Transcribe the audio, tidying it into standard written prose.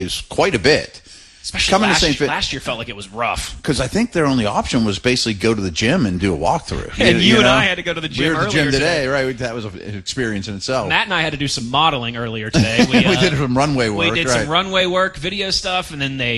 quite a bit. Especially last year felt like it was rough. Because I think their only option was basically go to the gym and do a walkthrough. And you and I had to go to the gym earlier the gym today, right? That was an experience in itself. Matt and I had to do some modeling earlier today. We did some runway work. We did some runway work, video stuff, and then they